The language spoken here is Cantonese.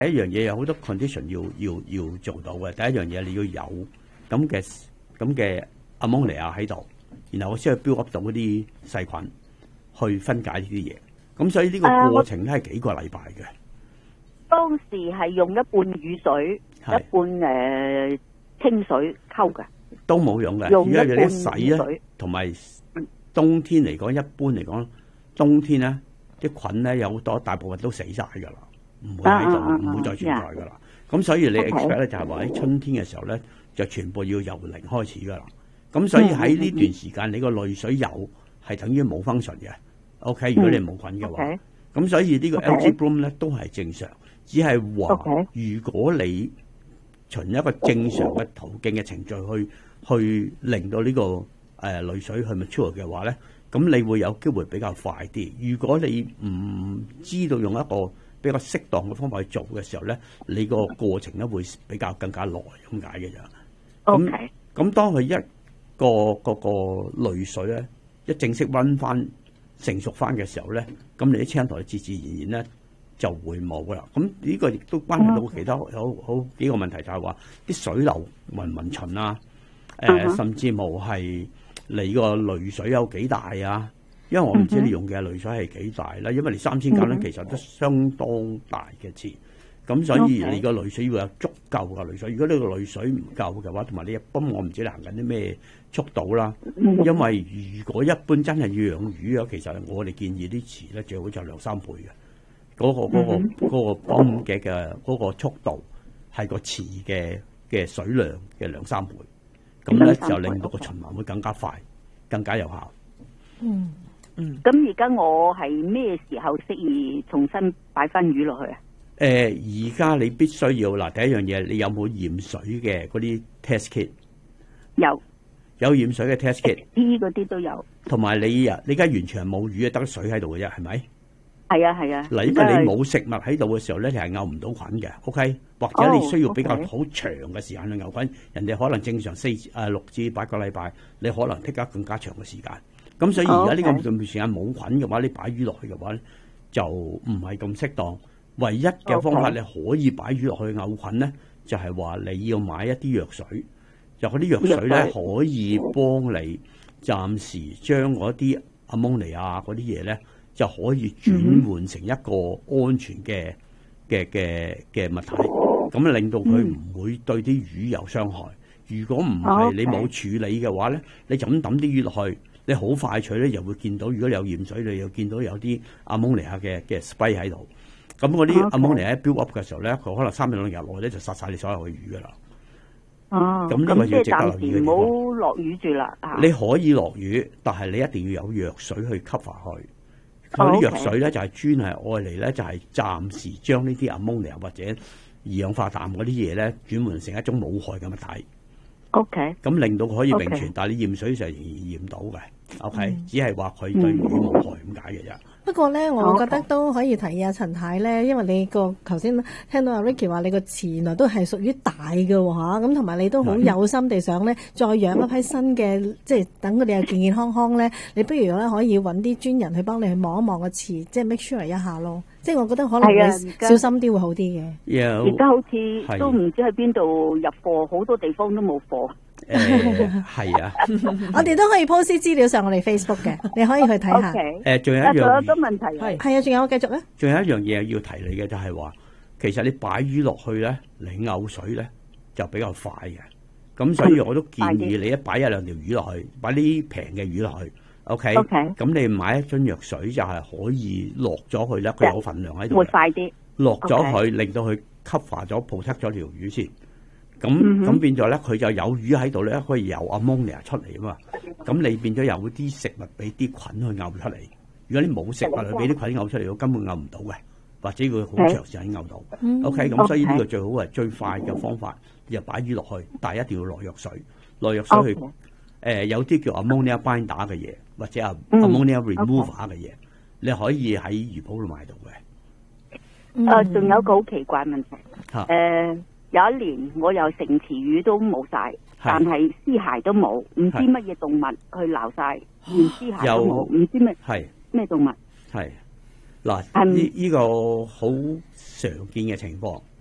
第一樣嘢有好多 condition 要做到嘅。第一樣嘢你要有咁嘅 ammonia 喺度，然後我先去 build up 到嗰啲細菌去分解呢啲嘢。咁所以呢個過程咧係幾個禮拜嘅。 當時係用一半雨水，一半清水溝嘅， 都冇用嘅。如果你一洗咧，同埋冬天嚟講，一般嚟講，冬天咧啲菌咧有好多，大部分都死晒㗎啦。唔會喺度，唔會再存在噶啦。咁所以你 expect 咧就係話喺春天嘅時候咧，就全部要由零開始噶啦。咁所以喺呢段時間，你個濾水有係等於冇 function 嘅。OK， 如果你冇菌嘅話，咁所以呢個 algae bloom 咧都係正常，只係話如果你循一個正常嘅途徑嘅程序去令到呢個濾水去 mature 嘅話咧，咁你會有機會比較快啲。如果你唔知道用一個比較適當嘅方法去做嘅時候咧，你個過程咧會比較更加耐咁解嘅啫。咁當佢一個濾水咧一正式溫翻成熟翻嘅時候咧，咁你啲青苔自自然然咧就會冇噶啦。咁呢個亦都關係到其他好幾個問題，就係話啲水流勻唔勻循啊，甚至乎係你個濾水有幾大啊？因為我唔知你用嘅濾水係幾大啦，因為你3000格咧其實都相當大嘅字，咁所以你個濾水要有足夠嘅濾水。如果你個濾水唔夠嘅話，同埋你一般我唔知你行緊啲咩速度啦。因為如果一般真係要養魚啊，其實我哋建議啲池咧最好就2-3倍嘅嗰個泵嘅嗰個速度係個池嘅水量嘅2-3倍，咁咧就令到個循環會更加快、更加有效。 咁而家我係咩時候適宜重新擺翻魚落去啊？ 而家你必須要嗱，第一樣嘢你有冇驗水嘅嗰啲 test kit？ 有驗水嘅 test kit， 嗰啲都有。同埋你而家完全係冇魚，得水喺度嘅啫，係咪？ 係啊。 嗱，因為你冇食物喺度嘅時候咧，你係漚唔到菌嘅。OK， 或者你需要比較好長嘅時間去漚菌，人哋可能正常6至8個禮拜，你可能剔得更加長嘅時間。咁所以而家呢個段時間冇菌嘅話，你擺魚落去嘅話咧，就唔係咁適當。唯一嘅方法你可以擺魚落去漚菌咧，就係話你要買一啲藥水，就嗰啲藥水咧可以幫你暫時將嗰啲阿蒙尼亞嗰啲嘢咧，就可以轉換成一個安全嘅物體，咁令到佢唔會對啲魚有傷害。如果唔係你冇處理嘅話咧，你就咁抌啲魚落去。你好快脆咧，又會見到，如果你有鹽水，你又見到有啲阿蒙尼亞嘅 spray 喺度。咁嗰啲阿蒙尼亞 build up 嘅時候咧，佢可能3-2日內咧就殺晒你所有嘅魚噶啦。咁呢個要值得留意嘅地方。唔好落魚住啦。 你可以落魚，但係你一定要有藥水去 cover 佢。佢啲藥水咧就係專係愛嚟咧，就係暫時將呢啲阿蒙尼亞或者二氧化氮嗰啲嘢咧轉換成一種冇害嘅物體。咁令到佢可以並存，但係你驗水就仍然驗唔到嘅。只係話佢對魚冇害咁解嘅啫。 不過咧，我覺得都可以提議阿陳太咧，因為你個頭先聽到阿 Ricky 話你個池原來都係屬於大嘅嚇，咁同埋你都好有心地想咧再養一批新嘅，即係等佢哋又健健康康咧。你不如咧可以揾啲專人去幫你去望一望個池，即係 make sure 一下咯。即係我覺得可能你小心啲會好啲嘅。 而家好似都唔知去邊度入貨，好多地方都冇貨。 係啊， 我哋都可以 post 資料上我哋 Facebook 嘅，你可以去睇下。 仲有一樣個問題係啊，仲有我繼續咧。 仲有一樣嘢要提你嘅就係話，其實你擺魚落去咧，你漚水咧就比較快嘅。咁所以我都建議你一擺1-2條魚落去，擺啲平嘅魚落去。OK，咁你買一樽藥水就係可以落咗去咧，佢有份量喺度， 會快啲落咗去，令到佢 cover 咗 protect 咗條魚先。咁變咗咧，佢就有魚喺度咧，可以有 ammonia 出嚟啊嘛。咁你變咗有啲食物俾啲菌去漚出嚟。如果你冇食物去俾啲菌漚出嚟，根本漚唔到嘅，或者佢好長時間漚到。OK，咁所以呢個最好係最快嘅方法，就擺魚落去，但係一定要落藥水，落藥水去有啲叫 ammonia binder 嘅嘢，或者 ammonia remover 嘅嘢，你可以喺魚鋪度買到嘅。 仲有個好奇怪問題。有一年我又成池魚都冇晒，但係屍骸都冇，唔知乜嘢動物去撈晒，連屍骸都冇，唔知咩動物。 嗱，呢個好常見嘅情況。